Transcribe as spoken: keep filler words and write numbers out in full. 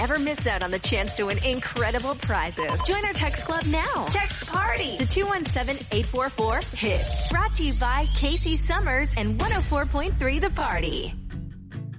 Ever miss out on the chance to win incredible prizes? Join our text club now. Text PARTY to two one seven, eight four four, HITS. Brought to you by Casey Summers and one oh four point three The Party.